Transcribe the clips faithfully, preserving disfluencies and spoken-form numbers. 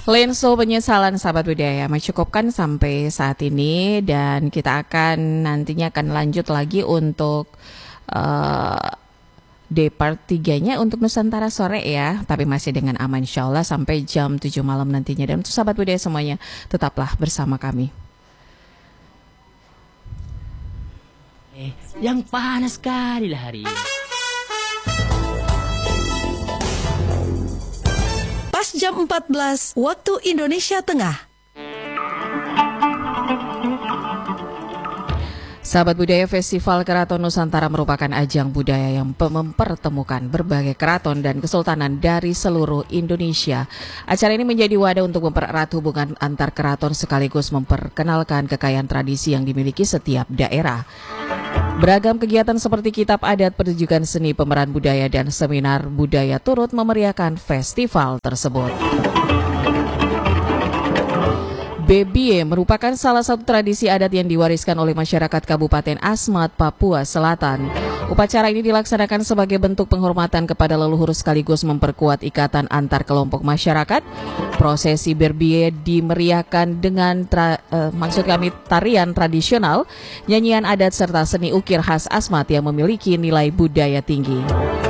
Lenso penyesalan sahabat budaya mencukupkan sampai saat ini dan kita akan nantinya akan lanjut lagi untuk uh, day part tiganya untuk Nusantara sore ya, tapi masih dengan aman insya Allah sampai jam tujuh malam nantinya. Dan untuk sahabat budaya semuanya tetaplah bersama kami. Eh, yang panas sekali lah hari ini. Pas jam empat belas waktu Indonesia Tengah. Sahabat budaya, Festival Keraton Nusantara merupakan ajang budaya yang mempertemukan berbagai keraton dan kesultanan dari seluruh Indonesia. Acara ini menjadi wadah untuk mempererat hubungan antar keraton sekaligus memperkenalkan kekayaan tradisi yang dimiliki setiap daerah. Beragam kegiatan seperti kitab adat, pertunjukan seni, pemeran budaya, dan seminar budaya turut memeriahkan festival tersebut. Bebie merupakan salah satu tradisi adat yang diwariskan oleh masyarakat Kabupaten Asmat, Papua Selatan. Upacara ini dilaksanakan sebagai bentuk penghormatan kepada leluhur sekaligus memperkuat ikatan antar kelompok masyarakat. Prosesi Berbie dimeriahkan dengan tra, eh, maksud kami tarian tradisional, nyanyian adat serta seni ukir khas Asmat yang memiliki nilai budaya tinggi.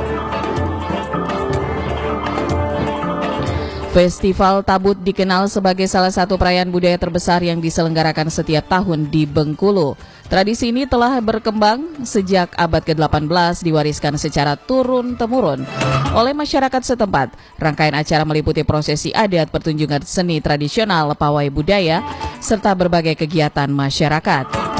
Festival Tabut dikenal sebagai salah satu perayaan budaya terbesar yang diselenggarakan setiap tahun di Bengkulu. Tradisi ini telah berkembang sejak abad ke delapan belas, diwariskan secara turun-temurun oleh masyarakat setempat. Rangkaian acara meliputi prosesi adat, pertunjukan seni tradisional, pawai budaya, serta berbagai kegiatan masyarakat.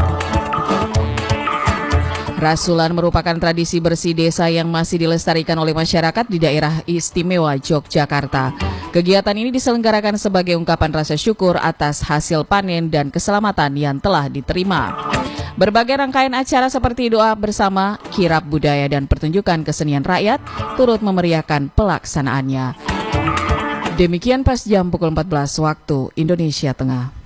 Rasulan merupakan tradisi bersih desa yang masih dilestarikan oleh masyarakat di daerah istimewa Yogyakarta. Kegiatan ini diselenggarakan sebagai ungkapan rasa syukur atas hasil panen dan keselamatan yang telah diterima. Berbagai rangkaian acara seperti doa bersama, kirab budaya, dan pertunjukan kesenian rakyat turut memeriahkan pelaksanaannya. Demikian pas jam pukul empat belas waktu Indonesia Tengah.